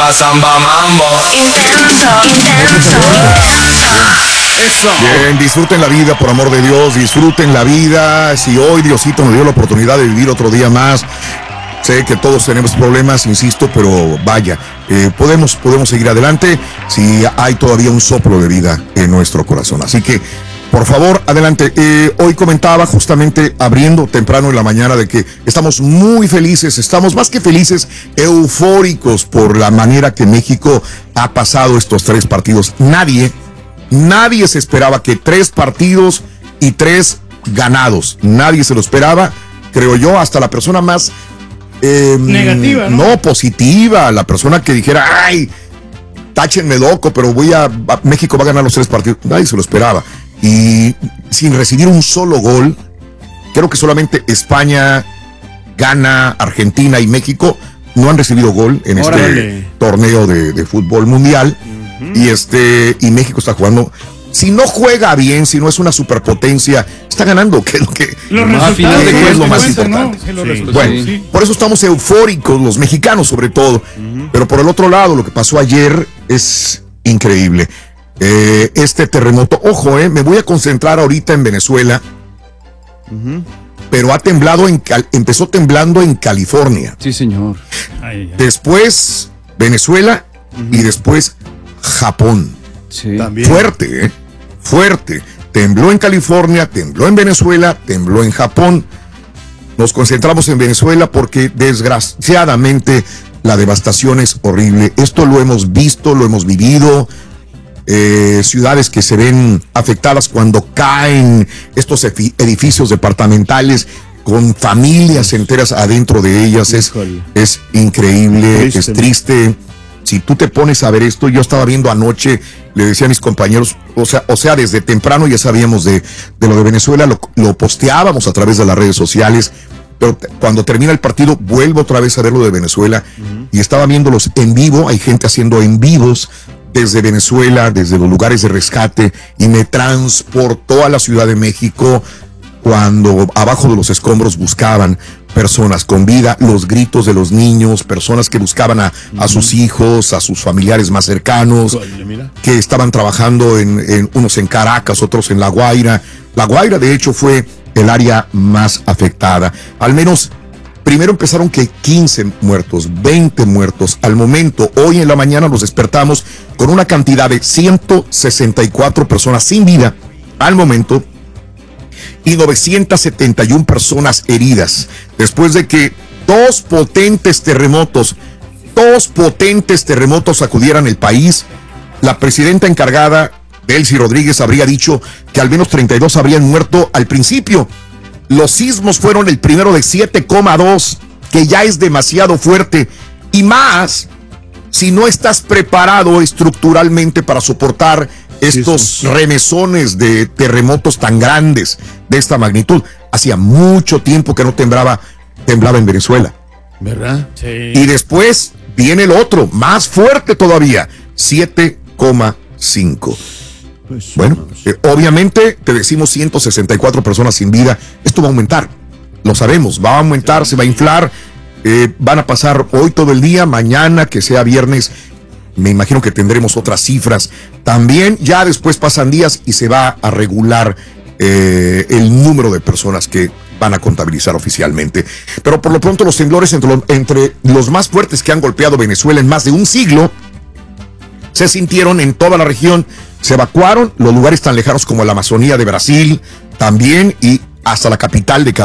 Rumba, samba, mambo. Intenso. Eso. Bien, disfruten la vida, por amor de Dios, disfruten la vida. Si hoy Diosito nos dio la oportunidad de vivir otro día más, sé que todos tenemos problemas, insisto, pero vaya, podemos seguir adelante si hay todavía un soplo de vida en nuestro corazón. Así que, por favor, adelante. Hoy comentaba justamente abriendo temprano en la mañana de que estamos muy felices, estamos más que felices, eufóricos por la manera que México ha pasado estos 3 partidos. Nadie se esperaba que 3 partidos y 3 ganados. Nadie se lo esperaba, creo yo, hasta la persona más negativa, ¿no? No, positiva, la persona que dijera, ay, táchenme loco, pero México va a ganar los 3 partidos. Nadie se lo esperaba. Y sin recibir un solo gol, creo que solamente España, Ghana, Argentina y México no han recibido gol en este torneo de fútbol mundial. Y México está jugando. Si no juega bien, si no es una superpotencia, está ganando, que es lo que al final de es lo más cuentan, importante. ¿no? Bueno, por eso estamos eufóricos, los mexicanos sobre todo. Pero por el otro lado, lo que pasó ayer es increíble. Este terremoto, ojo, me voy a concentrar ahorita en Venezuela, pero ha temblado empezó temblando en California. Sí, señor. Después Venezuela y después Japón. Sí. También. Fuerte, fuerte. Tembló en California, tembló en Venezuela, tembló en Japón. Nos concentramos en Venezuela porque desgraciadamente la devastación es horrible. Esto lo hemos visto, lo hemos vivido. Ciudades que se ven afectadas cuando caen estos edificios departamentales con familias enteras adentro de ellas. Es increíble, es triste. Si tú te pones a ver esto, yo estaba viendo anoche, le decía a mis compañeros, o sea, desde temprano ya sabíamos de lo de Venezuela, lo posteábamos a través de las redes sociales, pero cuando termina el partido vuelvo otra vez a ver lo de Venezuela y estaba viéndolos en vivo. Hay gente haciendo en vivos desde Venezuela, desde los lugares de rescate, y me transportó a la Ciudad de México cuando abajo de los escombros buscaban personas con vida, los gritos de los niños, personas que buscaban a sus hijos, a sus familiares más cercanos, que estaban trabajando unos en Caracas, otros en La Guaira. La Guaira, de hecho, fue el área más afectada. Al menos, primero empezaron que 15 muertos, 20 muertos. Al momento, hoy en la mañana nos despertamos con una cantidad de 164 personas sin vida al momento y 971 personas heridas, después de que dos potentes terremotos sacudieran el país. La presidenta encargada, Delcy Rodríguez, habría dicho que al menos 32 habrían muerto al principio. Los sismos fueron el primero de 7,2, que ya es demasiado fuerte, y más si no estás preparado estructuralmente para soportar estos remesones de terremotos tan grandes de esta magnitud. Hacía mucho tiempo que no temblaba en Venezuela. ¿Verdad? Sí. Y después viene el otro, más fuerte todavía, 7,5. Pues, Bueno, obviamente te decimos 164 personas sin vida. Esto va a aumentar, lo sabemos, va a aumentar, se va a inflar. Van a pasar hoy todo el día, mañana que sea viernes, me imagino que tendremos otras cifras también. Ya después pasan días y se va a regular el número de personas que van a contabilizar oficialmente. Pero por lo pronto los temblores entre los más fuertes que han golpeado Venezuela en más de un siglo se sintieron en toda la región. Se evacuaron los lugares tan lejanos como la Amazonía de Brasil también, y hasta la capital de